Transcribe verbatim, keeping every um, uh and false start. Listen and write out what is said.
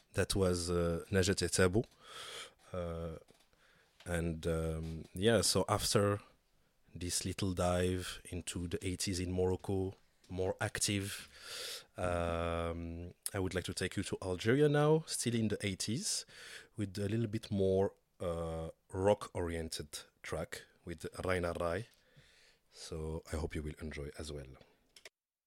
That was uh, Najat et Tabou. Uh, and um, yeah, so after this little dive into the eighties in Morocco, more active, um, I would like to take you to Algeria now, still in the eighties, with a little bit more uh, rock oriented track with Raina Rai. So I hope you will enjoy as well.